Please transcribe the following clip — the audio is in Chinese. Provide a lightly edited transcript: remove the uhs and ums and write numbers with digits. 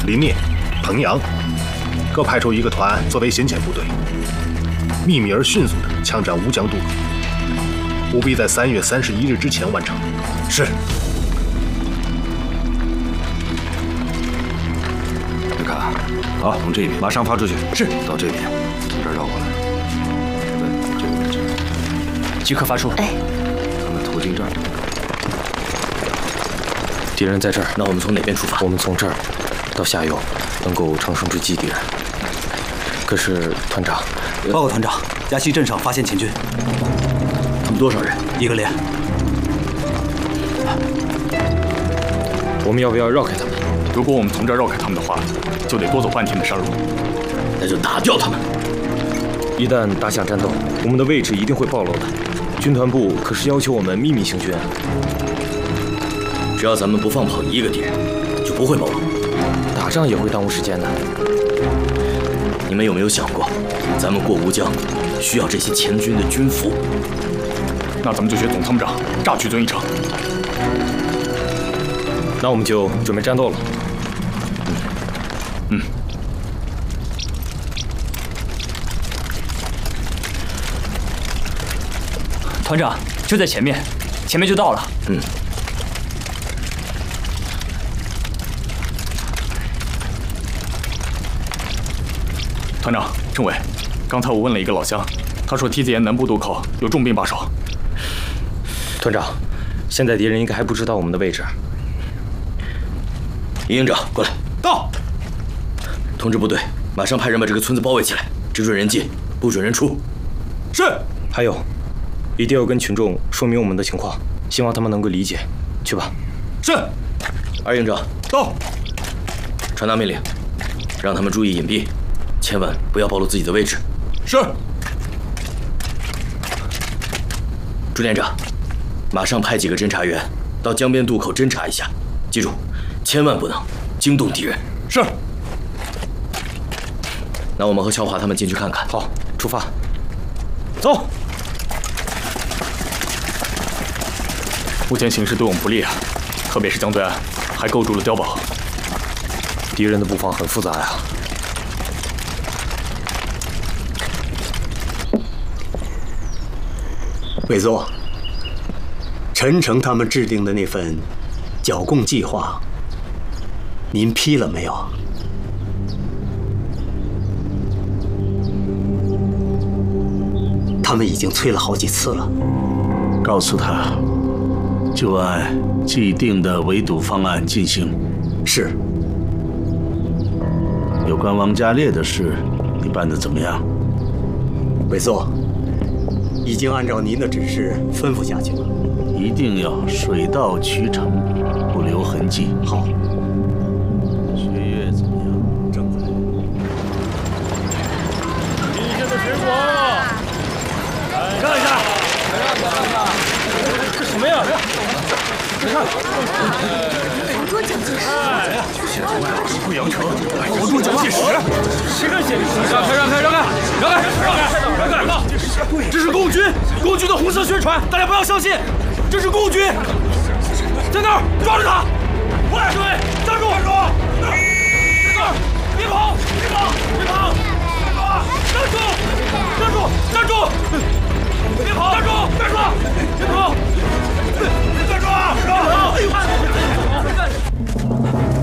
林聂、彭阳各派出一个团作为先遣部队，秘密而迅速地枪战乌江渡口，务必在3月31日之前完成。是。 你看，好，从这边马上发出去。 是。 到这边，从这儿绕过来，对，这个位置。 即刻发出。 哎。 咱们投进这儿。 敌人在这儿，那我们从哪边出发？我们从这儿到下游，能够乘胜追击敌人。可是团长， 报告团长，嘉西镇上发现秦军。 他们多少人 ？1个连。 我们要不要绕开他们？ 如果我们从这儿绕开他们的话，就得多走半天的山路。 那就打掉他们。一旦打响战斗，我们的位置一定会暴露的。军团部可是要求我们秘密行军啊。只要咱们不放跑一个敌人，就不会暴露。打仗也会耽误时间的。你们有没有想过，咱们过吴江需要这些前军的军服？ 那咱们就学总参谋长榨取遵义城。 那我们就准备战斗了。团长就在前面，前面就到了。 团长、政委，刚才我问了一个老乡，他说梯子岩南部渡口有重兵把守。 团长，现在敌人应该还不知道我们的位置。营营长，过来。 到。 通知部队，马上派人把这个村子包围起来，只准人进，不准人出。 是。 还有，一定要跟群众说明我们的情况，希望他们能够理解。去吧。 是。 二营长， 到。 传达命令，让他们注意隐蔽。千万不要暴露自己的位置。 是。 朱连长，马上派几个侦察员到江边渡口侦察一下，记住，千万不能惊动敌人。 是。 那我们和乔华他们进去看看。好，出发。走。 目前形势对我们不利啊，特别是江对岸还构筑了碉堡， 敌人的布防很复杂呀。 委座，陈诚他们制定的那份剿共计划，您批了没有？他们已经催了好几次了。 告诉他，就按既定的围堵方案进行。 是。 有关王家烈的事，你办得怎么样？ 委座。已经按照您的指示吩咐下去了， 一定要水到渠成，不留痕迹。 好。 学业怎么样？ 正在。 新鲜的水果，让一下，这什么呀？你看， 好多蒋介石， 不阳城，好多蒋介石， 谁敢写？ 让开，让开，让开，让开，让开，让开！这是共军，共军的红色宣传，大家不要相信，这是共军，在那儿抓住他！过来，各位，站住！站住！在那儿，别跑，别跑，别跑！站住！站住！站住！别跑！站住！站住！别跑！